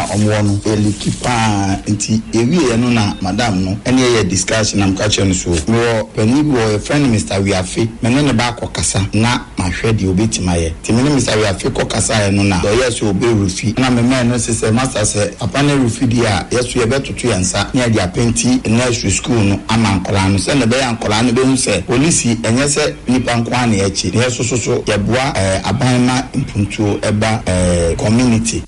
omwo no elikipa nti ewie no na madam no ene ye discussion am catch no so wo pani bi wo friend Mr. Wiafe mene ne ba akokasa na mahwe de obetima ye ti mene Mr. Wiafe kokasa ye no na do yes obe rufi na me no se master se apane rufi dia yeso ye betoto yansa na dia penti nursery school no amankola no se ne be yankola no be hu se police enye se nipa nkwa na echi ne yeso so ye boa abanma impuntuo eba community.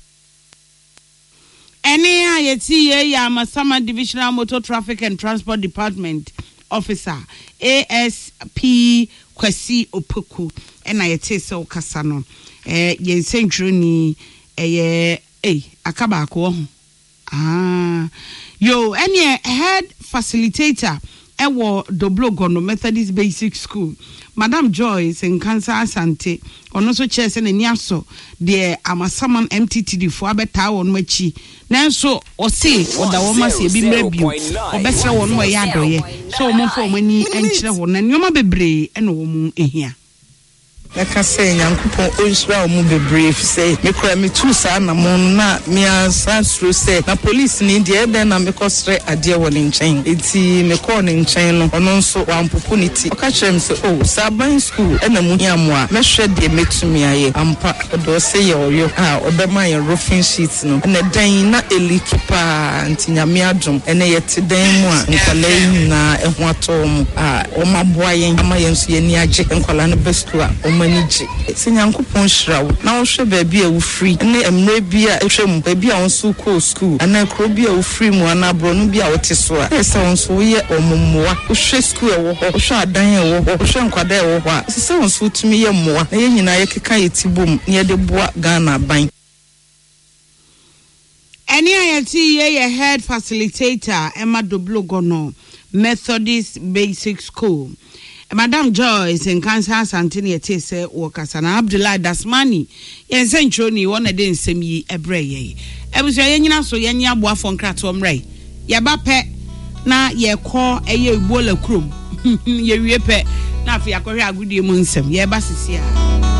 Any ayeti ye Masama Divisional Motor Traffic and Transport Department Officer ASP Kwesi Opoku and ayeti so kasano ye century akabako yo any head facilitator ewo Doblogono Methodist Basic School Madam Joyce in Cancer Asante ono so chese na niaso de Amasaman MTTD fo abeta won machi nanso o se oda wo ma se bi mrabi obesra won wo ya doye so mo fo mani enkyere ho na nyoma bebre eno wo mu ehia Naka say Yankupon Oisra mu bebree say me kura me tu sa na mo na me answer say na police ni de ebe na me kosre ade wo ne nchen enti me call ne nchen no ono nso wampopo ne ti oka kyerem say oh Saban school na mu hiamo a me hwe de metumi aye ampa do say ye oyo obema ye roofing sheet no na dan na elikipa enti nyame adom ene yete dan mu a nkwala na eho ato mu o maboa yen ama yen so ye ni age nkwala no best a maniji Sinyankopon hrawo na wo hwe ba bia wo free ne emre bia ehwem ba bia won so ko school ana kro bia wo free mu ana bro no bia wo te so a ese won so ye omummoa wo hwe school e wo ho wo hwe adan e wo ho wo hwe nkwada e wo ho a ese won so tumi ye mmoa na ye nyina ye keka ye tibom ne ye de boa Ghana ban. Any ayeti ye head facilitator Emma Doblogono Methodist Basic School Madam Joyce in Kansas Antony Tese Wakasana Abdullah Dasmani yen centroni one de nsem yi ebreye ebuso yenyina so yenya boa fon kratom rai ye ba pe na ye ko eye Ebola krom ye wie pe na afia kohwe agudie mu nsem ye ba sisi a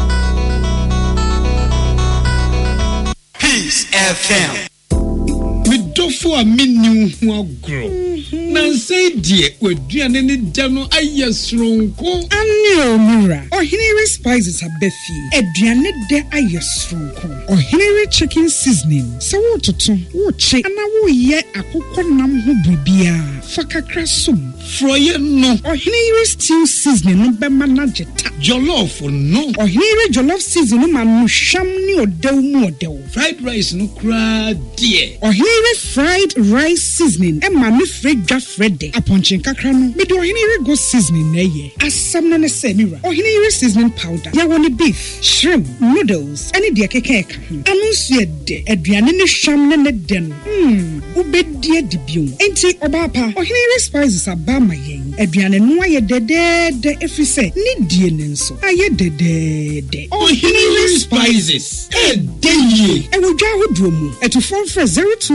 Peace FM Midofo a minu hu agro na say die waduane ne da no ayesronko anio mura ohinere spices abefi aduane de ayesronko ohinere chicken seasoning so wo toto wo che ana wo ye akokɔ nam ho bribia fakakra som froye no ohinere stew seasoning no be manageta jollof no ohinere jollof seasoning ma no hwam ni odew mu odew fried rice no kra die ohinere fried rice seasoning e ma me fredwa frede aponchin kakra no me do ohinere go seasoning na ye asam no ne se mira ohinere seasoning powder ya woni beef shrimp noodles any de kekeka anunsu ye de aduane ne hwam ne de no ubedie dibio enti obapa ohinere spices abama yen aduane no aye de efise ni die ne nso aye de ohinere spices deye e wo dwa hodo mu eto phone for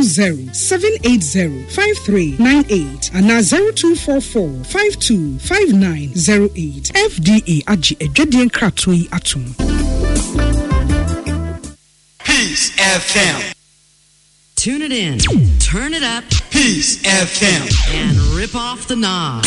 020-780-5398 and 0244-525908 FDA agi edwedien kratoi atum. Peace FM. Tune it in, turn it up, Peace FM, and rip off the knob.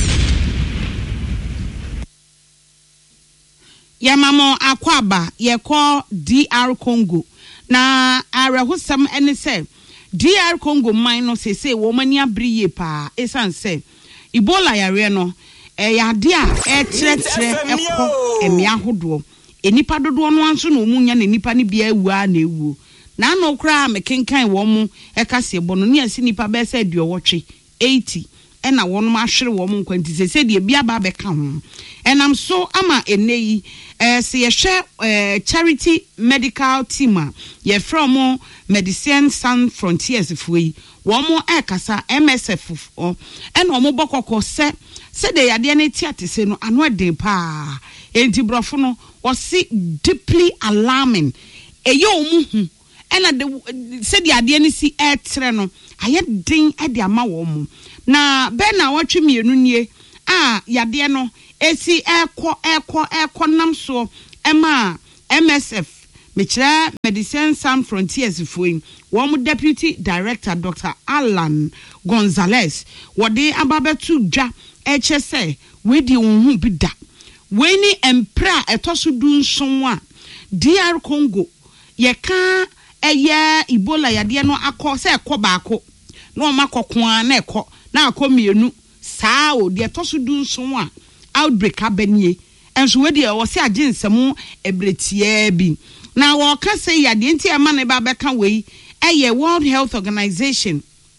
Yamamo akwaba ye call DR Congo na arehusam ene se DR Congo mine say womani abriye pa esan se Ebola yare no yade a tretre ekọ emi ahodo enipa dodo no anso no munya na nipa ne bia ewu a na ewu na no kra mekenkan wo mu ekase bono ne asi nipa be se aduowotwe 80 ena won ma hwere wo mu nkwanti se de bia ba be ka ho enam so ama eneyi se ye hwe charity medical team a ye from Medicine Sans Frontiers fuyi wo mu ekasa MSF ena wo bokoko se de yade na tiate se no ano de pa enti brofo no was deeply alarming eyo mu hu ena de se de yade ni si etre no aye din e de ama wo mu na be na watwe mienu nie yade no esi ekọ nam so ema MSF mekyerɛ Medicine Sans Frontiers foin wɔn deputy director Dr. Alan Gonzalez wɔde ababetu dwa ɛkyɛ sɛ wedi ohun bi da weni empra ɛtɔso du nson a DR Congo yɛka ɛyɛ Ebola yadeɛ no akɔ sɛ ɛkɔ baako na ɔma kɔkoa na ɛkɔ na akɔ mienu saa o de ɛtɔso du nson a outbreak abanie enso wedi ɛwɔ sɛ agye nsɛm ebretie bi na wɔka sɛ yadeɛ nti ɛma ne ba bɛka wei ɛyɛ World Health Organization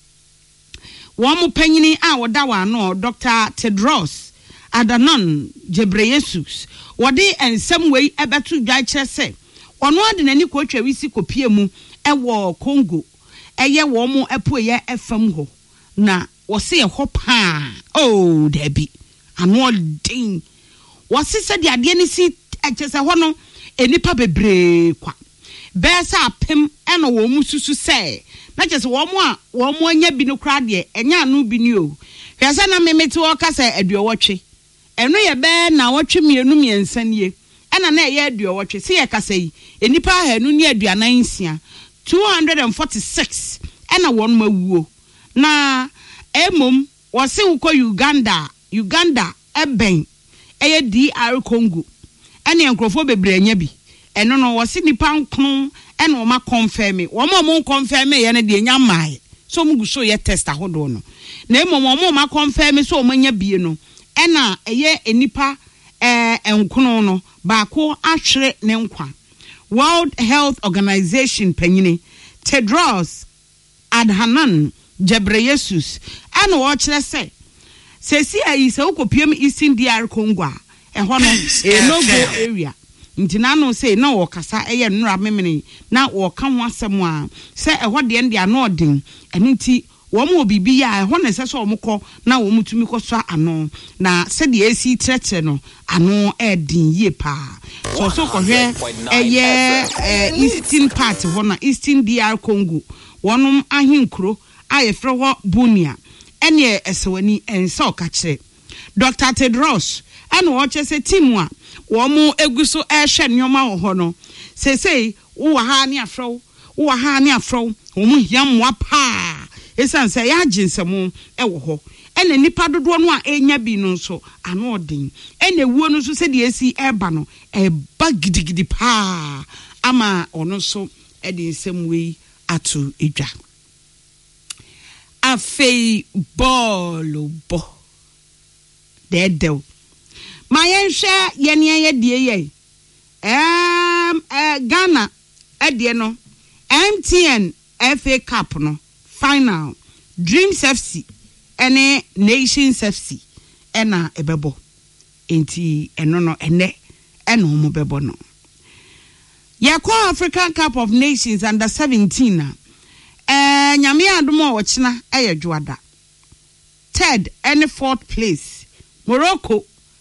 wɔn mo panyini a wɔda wɔ ano Dr. Tedros Adhanom Ghebreyesus wɔde nsɛm wei ɛbɛto dwa kyerɛ sɛ ɔno ade n'ani kɔtwa wisi kopie mu ɛwɔ Congo ɛyɛ wɔn mo ɛpoyɛ ɛfam hɔ na wɔse ɛhɔ paa oh dabi ano den wɔse sɛ de adeɛ ne si ɛkyɛ sɛ hɔ no enipa bebree kwa bɛsa apem ɛna wɔn mu susu sɛ na kyɛ sɛ wɔn mo anya bi no kra deɛ ɛnya anu bi ni o hwɛ sɛ na memete wɔka sɛ aduɔwɔtwe ɛno yɛ bɛ na wɔtwe mienu miɛnsa nie ɛna na ɛyɛ aduɔwɔtwe sɛ yɛ kasa yi enipa hanu ne aduanan nsia 246 ɛna wɔn ma wuo na emom wɔse wukɔ Uganda ɛbɛn ɛyɛ DR Congo ɛne nkrofo bebree nya bi ɛno no wɔse nipa nkron ɛna wɔma confirm wɔn confirm yɛ ne de nya mai so mu gu so yɛ test ahodo no na emom wɔn ma confirm so wɔn nya bie no ɛna ɛyɛ enipa nkron no baako ahwere ne nkwa World Health Organization panyini Tedros Adhanom Ghebreyesus ɛna wɔkyerɛ sɛ sesi ayi sɛ wokopiem Eastern DR Congo a ɛhɔ no no go area ntina no say na wɔkasa ɛyɛ nnura memene na wɔka ho asɛm a sɛ ɛhɔ de ndia no ɔden ɛno nti wɔn mo bibi ya ɛhɔ na sɛ sɛ wɔn kɔ na wɔn tumi kɔ so ano na sɛ de esi trɛtrɛ no ano ɛdin yie pa so kɔhwɛ ɛyɛ eastern part hɔ na Eastern DR Congo wɔnom ahenkuro a yɛfrɛ hɔ Bunia ɛne ɛsɛwani ɛnsa ɔkakyerɛ Dr. Tedros ɛna wɔkyɛ sɛ team a wɔn mo egu so ɛhwɛ nneɛma wɔ hɔ no sesei wo ha ne afrɛw wɔn hiamwa pa esan sɛ ya ginsɛm ɛwɔ hɔ ɛna nipa dodoɔ no a enya bi no nso ano ɔden ɛna ewuo no nso sɛ de esi ɛba no ɛba gidigidi pa ama ɔno nso ɛde nsɛm wei ato edwa afei bɔɔlo bɔ dɛdɛw ma yɛnhwɛ yɛne yɛdie yɛ Ghana ɛdeɛ no MTN FA Cup no final Dreams FC ene Nations FC ena ebebo enti eno no ene ena omo bebo no yakwa African Cup of Nations under 17 na nyame adomo wo kina eye dwoada third and fourth place Morocco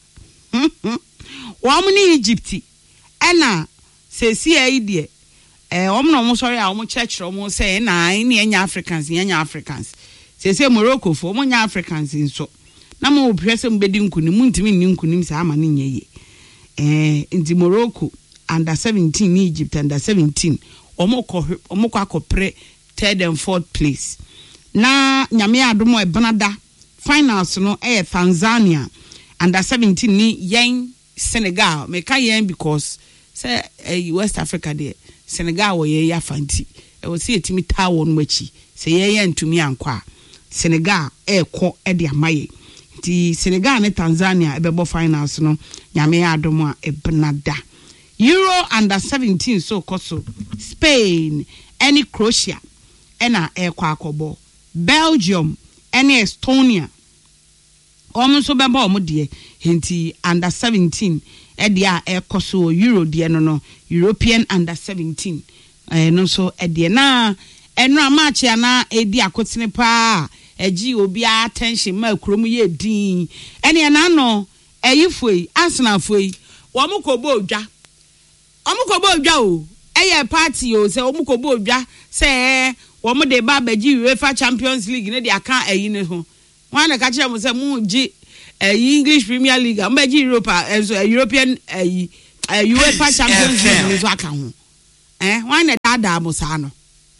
wamuni Egypt ena sesi ayi de omno mo sorry a mo chechro mo say na ni enya Africans say Morocco fo mo nya Africans nso na mo opese mbedi nkuni mu ntimi ni nkuni sa ama ni nyeye nti Morocco under 17 ni Egypt under 17 omokọ akopre third and fourth place na nyame adomo ebenada finals no Tanzania under 17 ni yen Senegal me ka yen because say West Africa there Senegal wo ye yafanti e wo se etimi tawo no machi se ye ntumi ankwa Senegal ekọ de amaye ti Senegal ne Tanzania ebebo finals no nyame adomo a ebenada Euro under 17 so koso Spain any Croatia ena ekọ akobo Belgium any Estonia so beba omo de henti under 17 edia ekoso Euro de no European under 17 no so edie na eno amachi ana edi akotene pa eji obi attention ma kurom ye din ene na no eyifoi Arsenal foi omukobo odwa o eye party o se omukobo odwa se wo de ba baji UEFA Champions League ne de aka eyi ne ho wan na ka kire mo se mu ji English Premier League ambaji Europa European UEFA Champions League ne so aka ho Why na dada mo sa no?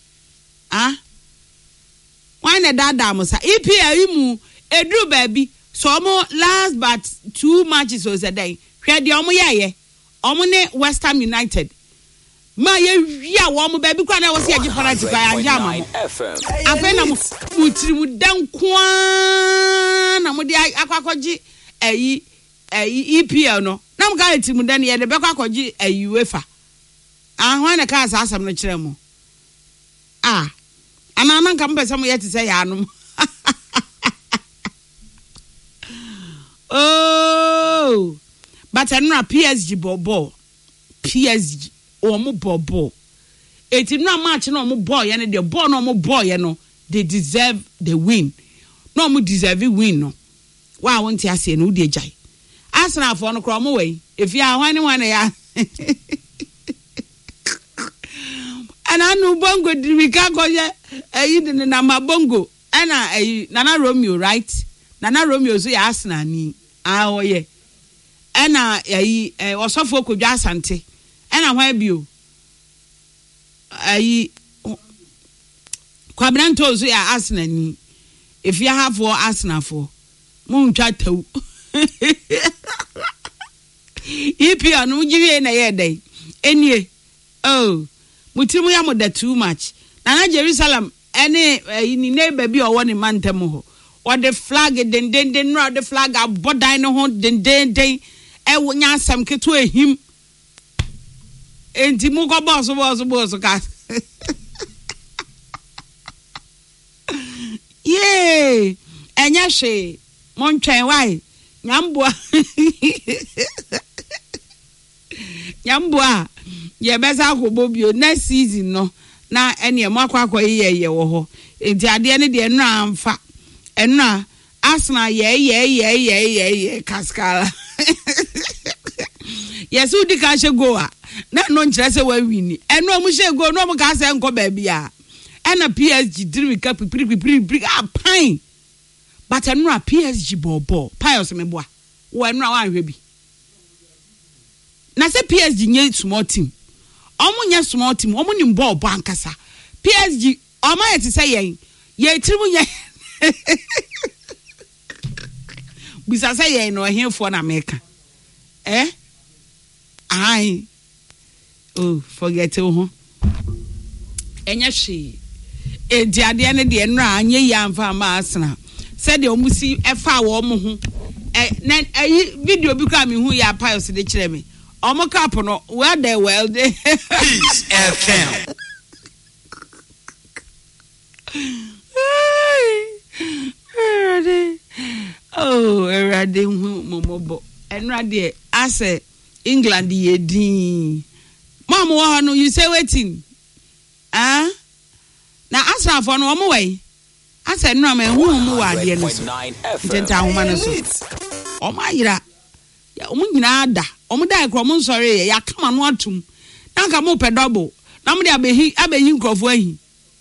Why na dada mo sa? EPL mu edru baby. So omo last but 2 matches was a day. Hwe de omo ye. Omo ne West Ham United. Ma ye ya wo omo baby kwa na wo se agi penalty kwa anja ma. Afa na mo tiri mu dan kwa na mo de akwakoji EPL no. Na mo ga tiri mu dan ye de be kwakoji UEFA. Why na ka asam no kire mo? Anana nka mpesa mo yete say ya no. Oh, but anura PSG bobo. PSG omo bobo. Eti no match no omo boy and the ball no omo boy no, they deserve the win. No omo deserve win no. Wa won ti ase no de jai. Arsenal for no kro omo we. If you are one ya. And I know bongo Drumika go ye na mabongo. Ana Nana Romeo, right? Nana Romeo so ya Arsenal ni. Oye. Ana osofo kodwa asante. Ana hwa bio. Kwabranto so ya Arsenal ni. If you have for Arsenal for mun twa taw. EPL no giwie na ye dai. Enie. Oh. Mutimu ya mo da too much. Nana Jerusalem any ni neighbor bi owo ni mantem ho. Or the flag den no the flag abodai no ho den e wonya asam keto ehim. Enti mu ko boss ka. Yay! Enya hwe mon twen why? Nyamboa. Ye beza akobo bio next season no na ene mo akwa ye wo ho. Enti ade ne de no amfa. Enna Arsenal ye kaskala. Yes who di ka she go a na no nkyere se wa wini. Eno mu she go no mu ka se enko ba bia. Ena PSG dream ka pipiri pine. But enra PSG bobo. Pius me boa. Wo enra wa hwe bi. Na se PSG nye small team. Omo nye small team, omo ni ball bankasa. PSG omo yeti say ye trimu nye. Bisa say ye no hemfo na America. Ai. Oh, forget ho. Enya hwe. Edi ade ne de nra anye ya mfa ma Arsenal. Said the omusi efa wo mo ho. Na video bi ka me hu ya Pius de kire me. Omo cap no where they well they Peace FM. Oh, erade momobo. Enrade ase England ye din. Mom wo no you say waiting. Na asa for no omo we. Ase no ma hu mu wa de no. Tenta homa no so. Omo ayira. Ya omo nyina ada. Omo dai kro mo nsore ya kama no atum. Na nka mo pedobo. Na mo de abehi nkrofo ahi.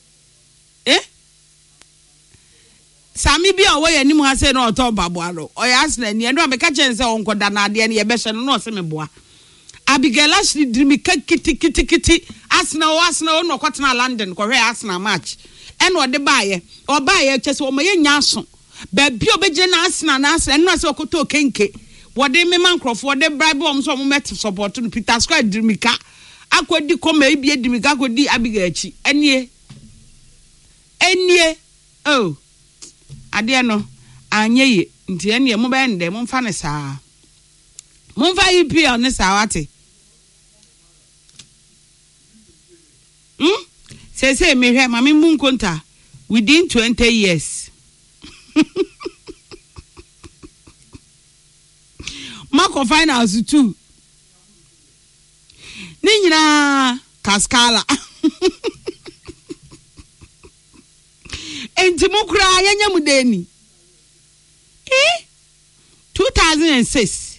Sami bi a wo ye nim ha se na oto baboaro. Oya asna ni eno me ka chen se onko da na ade ne ye be hye no se me boa. Abigail Ashley drimi ka kiti asna no kwatena London ko hwe asna match. Eno ode baaye. Obaaye kyese o maye nya aso. Ba bi obegye na asna eno se okoto kenke. Wode me mankrofo wode bribe om so mo met support no Peter Square drimi ka. Akodi koma e bi drimi ka akodi Abigail achi. Enie. Oh. Ade no anyeye nti ene mo ba nde mo mfa ne saa mo mfa EPL ne saa wate say me hwe mama mu nkonta within 20 years Marco finals 2 ni nyina kaskala Enti mukura yanya mudeni 2006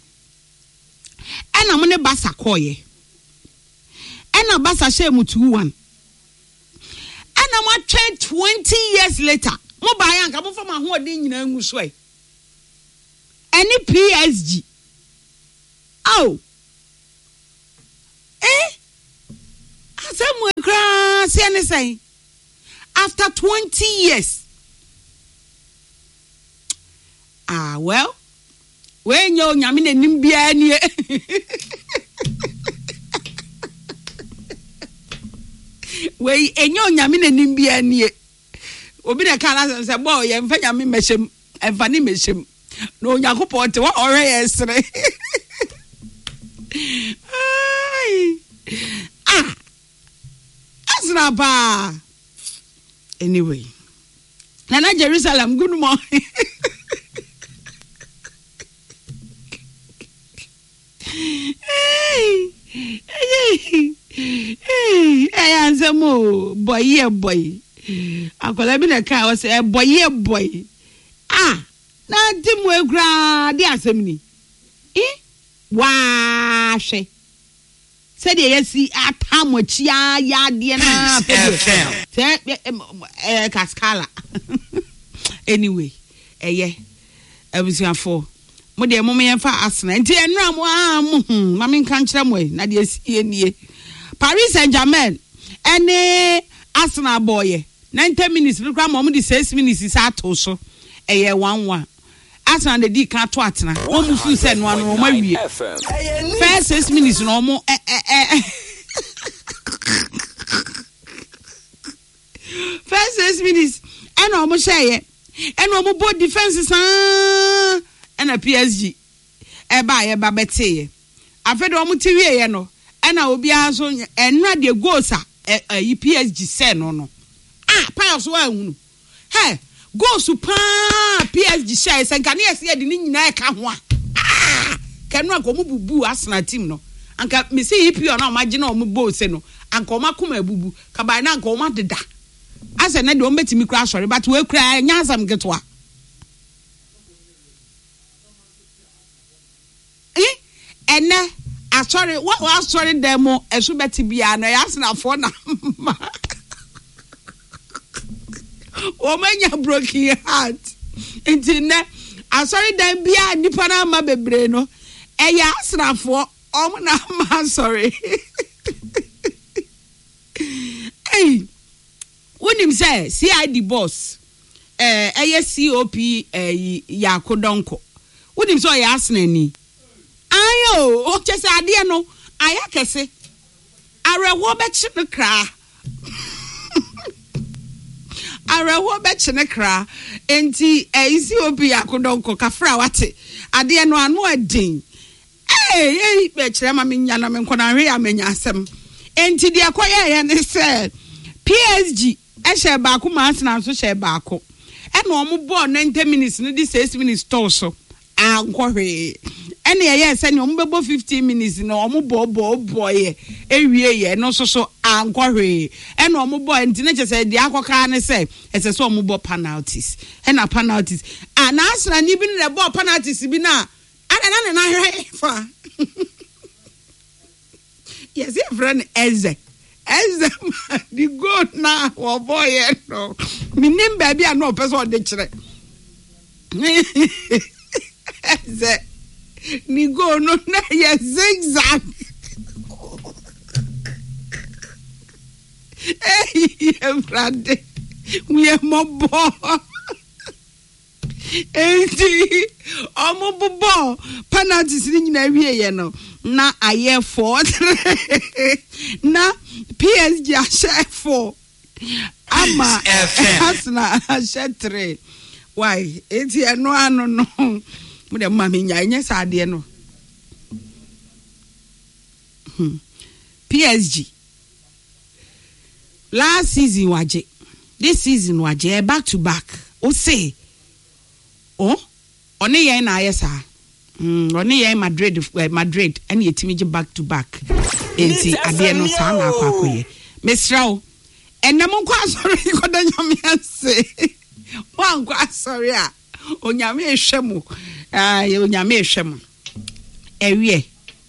Ena mune basa koye Ena basa shemu 2-1 Ena mwa 20 years later Mo bayanka mo fama huwa di nyina ngu sway Eni PSG Oh asɛm kra se ne say after 20 years well when you nyame nanim bia nie we enyo nyame nanim bia nie obi na kana say boy ye mfa nyame mehyem emfa ni mehyem no Yakopon te wa ore yesre asna ba anyway Nana Jerusalem good morning. Hey, answer mo boy akola bi na ka o say boy na tim we gra di asem ni wa hwe said yesi atamochi ya de na kaskala anyway abusuafo mo de mo me fa asena nti enra mo mami kan kire mo na de sie nie Paris Saint-Germain ene Arsenal boy 90 minutes lukra mo de 6 minutes is ato so 1-1 Arsenal de di kan to atena o mu fu se no anu mo awie first 6 minutes no mo first 6 minutes and o mo share and o mo both defenses and a PSG eba beteye afedo o mo tiwie ye no na obi aso enra de goals PSG se no pa so ahunu he goals pa PSG share se nka na yesi de ni nyina ka ho kanu akomu bubu Arsenal team no anka me say EPO na o ma gina o mo goals no anka o ma koma abubu ka ba na anka o ma deda ase na de o metimi kura sorry but we kura nya asam getwa ene sorry what was sorry demo esu beti bia na ya Arsenal for na o manya broken heart intine sorry dem bia nipa na ma bebre no ya Arsenal for na ma sorry hey wonim say CID boss COP Yakodonko wonim so ya Arsenal ni ayo o chese ade no aya kese arewo be chine kra arewo be chine kra enti COP Yakodonko kafra wate ade no anu adin be kire ma menya na me nkona hwe ya menya asem enti de akoye ye ne se PSG ehye baako ma Arsenal so hye baako e no mo ball 90 minutes no di 6 minutes to so ankwohwe ene ye se ne mo bebo 15 minutes no mo boy ewie ye no so ankwohwe ene mo ball enti ne chese de akoka ne se ese so mo ball penalties na penalties na Arsenal ni bi ne ball penalties bi na ana na hwe fa yes your friend Eze the good na wo boy no minim baby a no person de kire Eze ni go no na ye zigzag your friend we are mobo enti omo bobo penalties ni nyina wie ye no na aye 4 na PSG a share 4 ama Arsenal a share 3 why enti eno ano no mo de mama nya nya saade no PSG last season waje this season waje back to back o say one yen na ayesa one yen Madrid and yetimi back to back enti ade no sa na akwakoye mesrao enam nkwa asori koda nyame ase wan nkwa asori a onyame ehwemu onyame ehwemu ewie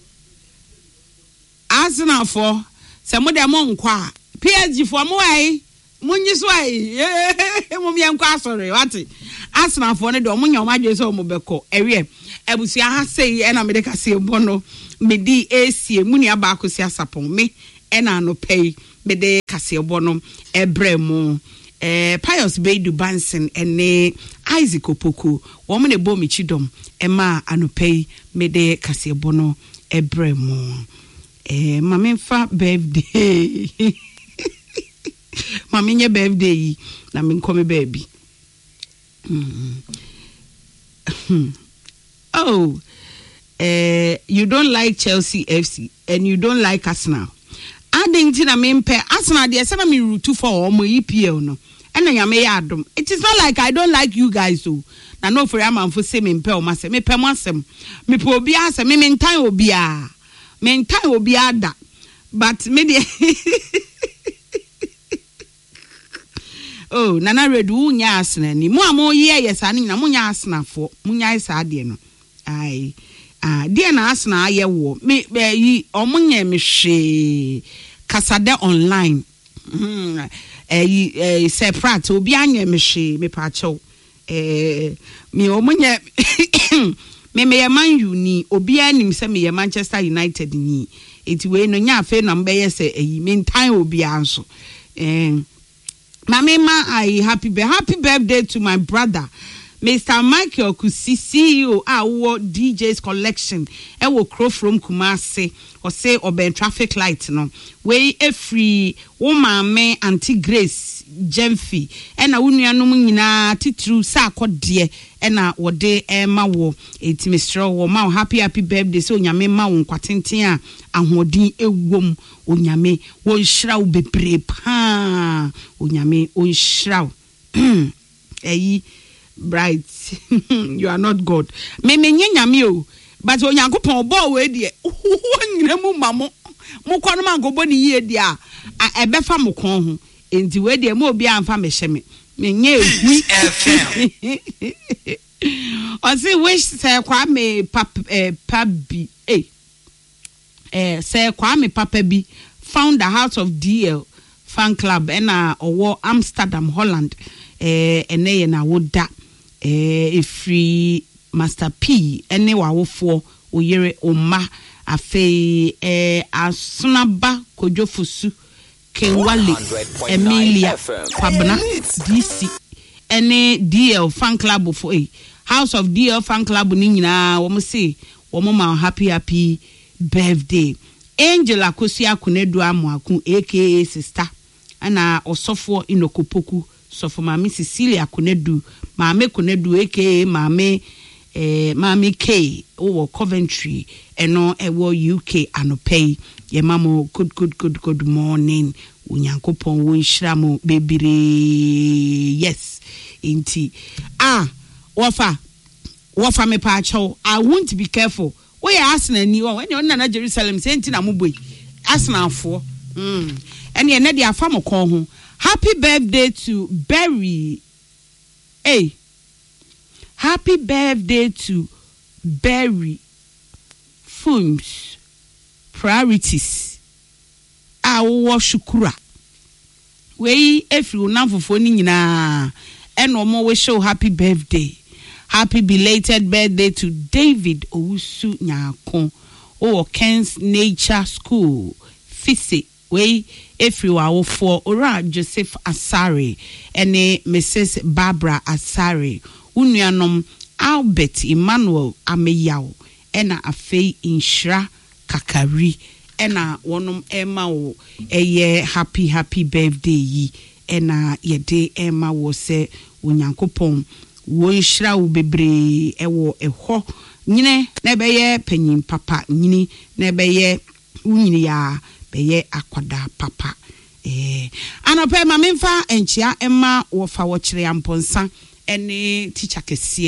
Arsenal for se mo de mo nkwa PSG for mo ai munyi so ai mo mi nkwa asori wati Arsenal for ne do mo nya o madwe so mo beko ewie abusia ha sei e na medeka se bono medi esie muni aba akosi asapon me e na no pay bede kasebo no ebre mu Pius Beidu Bansen ene Isaac Opoku wo me ne bo mi chidom ema anopei mede kasebo no ebre mu mamemfa birthday mamenye birthday yi na me nkome baby oh you don't like Chelsea FC and you don't like Arsenal. Adding to the main pair, Arsenal, they said me root for omo EPL no. And then yame adom. It is not like I don't like you guys so. Na no for am for say me pay o ma say me pay masem. Me po obi ase me mentan obi a. Mentan obi ada. But me dey oh, Nana Redu nya Arsenal ni. Mo amo ye yes ani na mo nya Arsenal fo. Mo nya isa de no. Ai dear na Arsenal aye wo. Me yi omunye me hwe kasade online. Separate obi anya me hwe me pa chew. Me omunye me Man U ni obi anim se me Manchester United ni. Eti we no nya afa na mbe ye se mentan obi anso. Mama, I happy birthday to my brother, Mr. Michael Kusi, CEO our DJ's collection. I will crow from Kumasi or say oben traffic light no. Way a free woman me Auntie Grace Jemfi. And a unia no munina titru sa kodie and a wode ma wo it Mr. Wo happy birthday so nyame ma won kwatentia ahodin ewom onyame won hraw bebre pa onyame on hraw eyi bright you are not God me nyame o but onyankopon bo we de wonyina mu mamo mo kwano mangobo ni yie de a ebefa mo kon ho enti we de mo obi amfa me hye me nye ehu I say wish say Kwame Pabi say Kwame Papa bi found the House of DL fan club and owo Amsterdam Holland ene na woda free Master P ene wa wofo oyere oma afe asunaba kojofusu Kenwale Emilia Kwabna DC ene DL fan club for House of DL fan club ni nyina wo mo say wo mo ma happy birthday Angela Kosia Kunedu Amuaku aka sister ana osofo inokopoku sofo mama Cecilia Kunedu mama Kunedu aka mama K o Coventry eno ewo UK anopay ye mamo good morning unyankopon wo nhira mo bebire yes inti wafa me pa chaw I want be careful we Arsenal ni o when na Jerusalem say nti na mo boy Arsenal fo ene na dia fa mo kon ho happy birthday to Berry happy birthday to Berry Fumes priorities awo shukura we every unamfofo ni nyina eno mo we show happy birthday. Happy belated birthday to David Owusu Nyako or Ken's Nature School. Fisi we everyone for Ora Joseph Asare and Mrs. Barbara Asare. Unyanom Albert Emmanuel Ameyao ena Afe Inshra Kakari ena wonum Emma o eye happy birthday yi ena yede Emma wo se Unyankopon wo nhira wo bebre ewo eho nyine na beye panyin papa nyini na beye unyini ya beye akwada papa anope ma memfa enchia emma wo fa wo kire amponsa ene teacher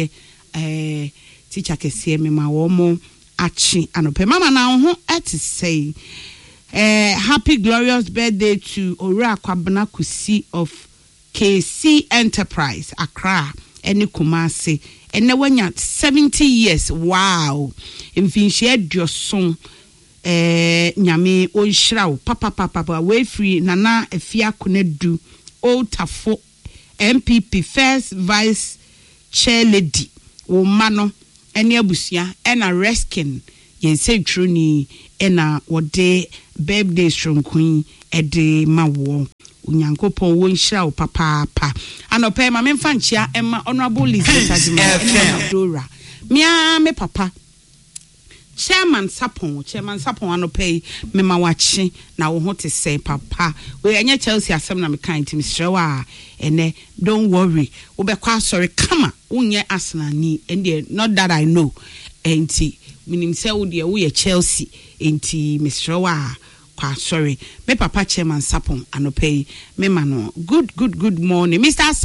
kese me ma wo mo achi anope mama na ho eti say happy glorious birthday to Ora Kwabna Kusi of KC Enterprise Accra ene Kumasi ene wanya 70 years wow mfinhye adioson nyame onhirawo papa we free nana afia konedu Otafo MPP first vice chair lady wo mano ene abusia ena reskin yense truni ena wode birthday strong queen ɛde ma wo Unyankopɔn wo nhyira wo papa anɔpɛ ma memfa nkyia ɛma honorable Elizabeth Ajima Dora mia me papa Chairman Sapon anɔpɛ me ma wachi na wo ho te say papa we enye Chelsea asem na me kan tim srewa ene don't worry wo be kwa sorry kama unye Arsenal ni and not that I know enti minim say wo de wo ye Chelsea enti me srewa kwa sorry me papa Chairman Sapon anɔpɛ me ma no good morning Mr.